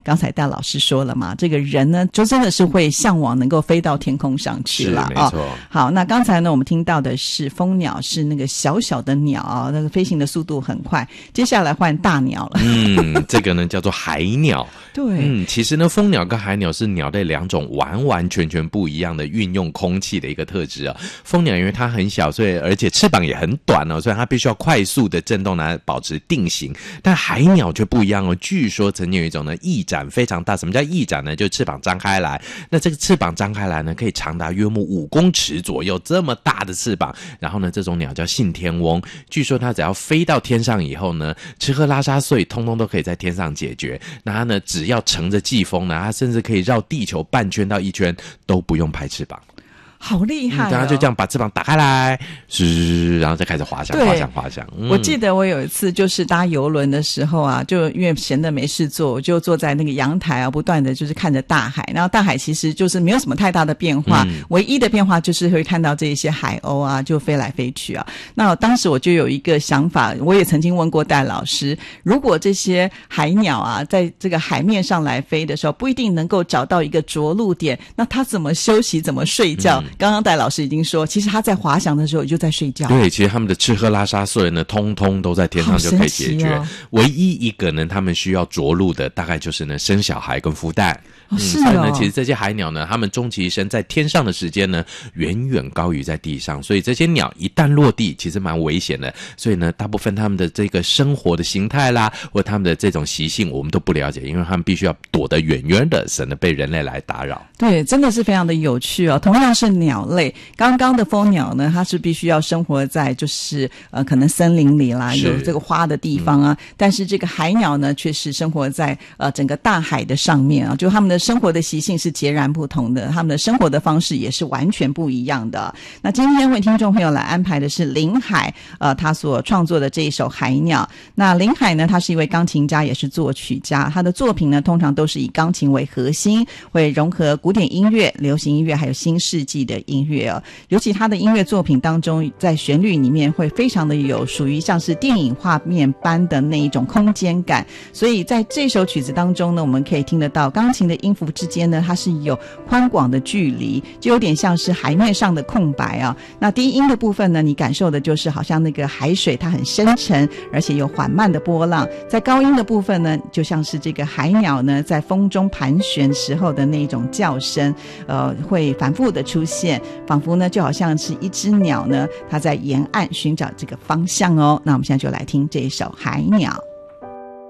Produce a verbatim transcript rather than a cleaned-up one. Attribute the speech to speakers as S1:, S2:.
S1: 刚才戴老师说了嘛，这个人呢就真的是会向往能够飞到天空上去了，
S2: 是没错、哦、
S1: 好，那刚才呢我们听到的是蜂鸟，是那个小小的鸟，那个飞行的速度很快，接下来换大鸟了。
S2: 嗯，这个呢叫做海鸟。
S1: 对，
S2: 嗯，其实呢蜂鸟跟海鸟是鸟类两种完完全全不一样的运用空气的一个特质啊。蜂鸟因为它很小，所以而且翅膀也很短哦，所以它必须要快速的震动来保持定型。但海鸟却不一样哦，据说曾经有一种呢翼展非常大。什么叫翼展呢？就翅膀张开来，那这个翅膀张开来呢可以长达约莫五公尺左右，这么大的翅膀。然后呢这种鸟叫信天翁，据说它只要飞到天上以后呢，吃喝拉撒睡通通都可以在天上解决。那它呢只要乘着季风呢，它甚至可以绕地球半圈到一圈都不用拍翅膀。
S1: 好厉害、哦！
S2: 嗯，然后就这样把翅膀打开来，是，然后再开始滑翔，滑翔，滑翔。嗯、
S1: 我记得我有一次就是搭邮轮的时候啊，就因为闲得没事做，我就坐在那个阳台啊，不断的就是看着大海。然后大海其实就是没有什么太大的变化，嗯、唯一的变化就是会看到这些海鸥啊，就飞来飞去啊。那当时我就有一个想法，我也曾经问过戴老师，如果这些海鸟啊，在这个海面上来飞的时候，不一定能够找到一个着陆点，那它怎么休息，怎么睡觉？嗯刚刚戴老师已经说，其实他在滑翔的时候就在睡觉。
S2: 对，其实他们的吃喝拉撒睡呢，通通都在天上就可以解决。哦、唯一一个呢，他们需要着陆的，大概就是呢生小孩跟孵蛋。
S1: 哦，是
S2: 哦。
S1: 嗯、
S2: 呢，其实这些海鸟呢，它们终其一生在天上的时间呢，远远高于在地上，所以这些鸟一旦落地，其实蛮危险的。所以呢，大部分他们的这个生活的形态啦，或他们的这种习性，我们都不了解，因为他们必须要躲得远远的，省得被人类来打扰。
S1: 对，真的是非常的有趣哦。同样是鸟类，刚刚的蜂鸟呢，它是必须要生活在就是呃可能森林里啦，有这个花的地方啊。嗯、但是这个海鸟呢，却是生活在呃整个大海的上面啊，就他们的生活的习性是截然不同的，他们的生活的方式也是完全不一样的。那今天为听众朋友来安排的是林海呃他所创作的这一首《海鸟》。那林海呢，他是一位钢琴家，也是作曲家，他的作品呢通常都是以钢琴为核心，会融合古典音乐、流行音乐还有新世纪的音乐哦。尤其他的音乐作品当中，在旋律里面会非常的有属于像是电影画面般的那一种空间感，所以在这首曲子当中呢，我们可以听得到钢琴的音符之间呢，它是有宽广的距离，就有点像是海面上的空白啊。那低音的部分呢，你感受的就是好像那个海水它很深沉，而且有缓慢的波浪。在高音的部分呢，就像是这个海鸟呢在风中盘旋时候的那种叫声，呃，会反复的出现，仿佛呢就好像是一只鸟呢，它在沿岸寻找这个方向哦。那我们现在就来听这一首《海鸟》。